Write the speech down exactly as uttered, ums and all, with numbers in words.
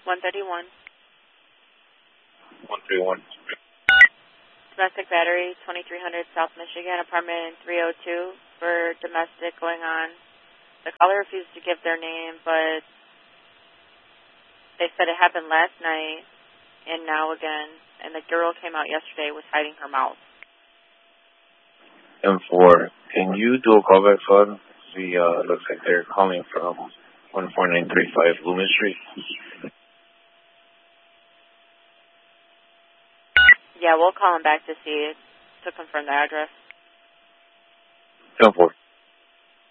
one thirty-one. one thirty-one. Domestic battery, twenty-three hundred South Michigan, apartment three oh two for domestic going on. The caller refused to give their name, but they said it happened last night and now again, and the girl came out yesterday was hiding her mouth. M four, can you do a callback phone? See, uh, looks like they're calling from one four nine three five Loomis Street. Yeah, we'll call them back to see, to confirm the address. M four.